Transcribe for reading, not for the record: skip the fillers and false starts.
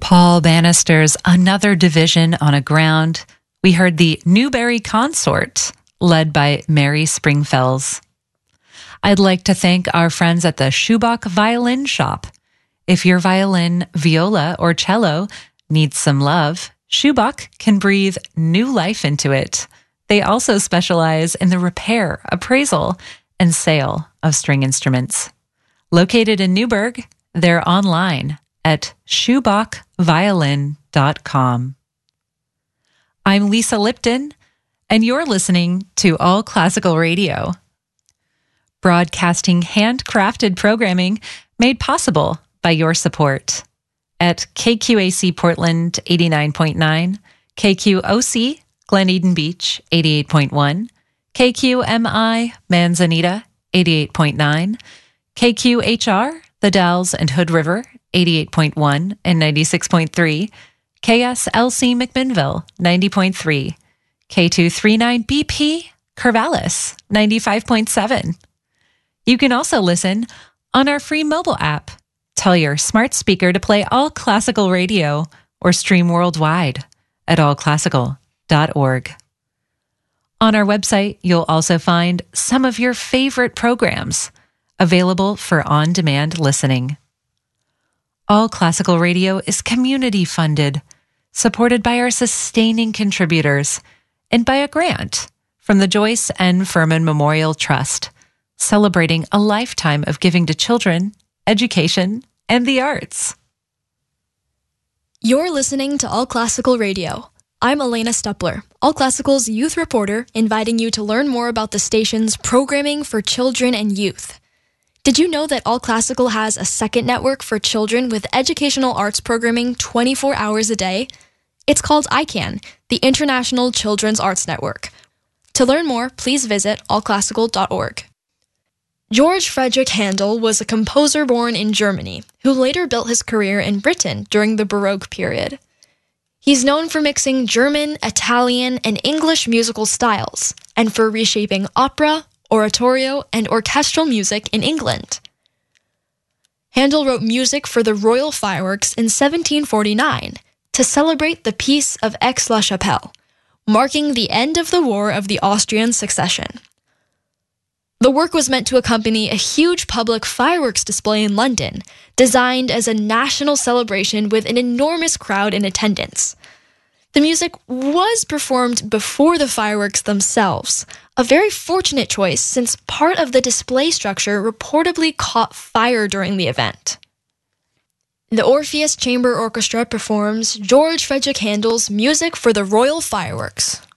Paul Bannister's Another Division on a Ground. We heard the Newberry Consort, led by Mary Springfells. I'd like to thank our friends at the Schubach Violin Shop. If your violin, viola, or cello needs some love, Schubach can breathe new life into it. They also specialize in the repair, appraisal, and sale of string instruments. Located in Newburgh, they're online at schubachviolin.com. I'm Lisa Lipton, and you're listening to All Classical Radio, broadcasting handcrafted programming made possible by your support at KQAC Portland 89.9, KQOC Glen Eden Beach 88.1, KQMI Manzanita 88.9, KQHR The Dalles and Hood River 88.1 and 96.3, KSLC McMinnville 90.3, K239BP Corvallis 95.7. You can also listen on our free mobile app. Tell your smart speaker to play All Classical Radio or stream worldwide at allclassical.org. On our website, you'll also find some of your favorite programs available for on-demand listening. All Classical Radio is community funded, supported by our sustaining contributors, and by a grant from the Joyce N. Furman Memorial Trust, celebrating a lifetime of giving to children, education, and the arts. You're listening to All Classical Radio. I'm Elena Stupler, All Classical's youth reporter, inviting you to learn more about the station's programming for children and youth. Did you know that All Classical has a second network for children with educational arts programming 24 hours a day? It's called ICANN, the International Children's Arts Network. To learn more, please visit allclassical.org. George Frederick Handel was a composer born in Germany who later built his career in Britain during the Baroque period. He's known for mixing German, Italian, and English musical styles, and for reshaping opera, oratorio, and orchestral music in England. Handel wrote music for the royal fireworks in 1749 to celebrate the Peace of Aix-la-Chapelle, marking the end of the War of the Austrian Succession. The work was meant to accompany a huge public fireworks display in London, designed as a national celebration with an enormous crowd in attendance. The music was performed before the fireworks themselves, a very fortunate choice since part of the display structure reportedly caught fire during the event. The Orpheus Chamber Orchestra performs George Frederick Handel's Music for the Royal Fireworks.